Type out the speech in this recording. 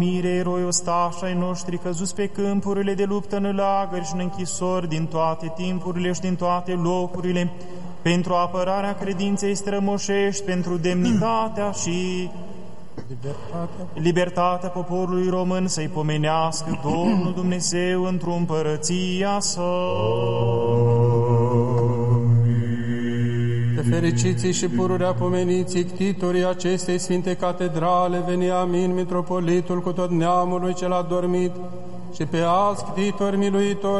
Mire, eroi ostași ai noștri, căzuți pe câmpurile de luptă, în lagări și în închisori, din toate timpurile și din toate locurile, pentru apărarea credinței strămoșești, pentru demnitatea și libertatea poporului român, să-i pomenească Domnul Dumnezeu într-o împărăția sa. De fericiții și pururea pomeniții ctitorii acestei sfinte catedrale, Veniamin, mitropolitul cu tot neamului cel adormit, și pe alți ctitori miluitori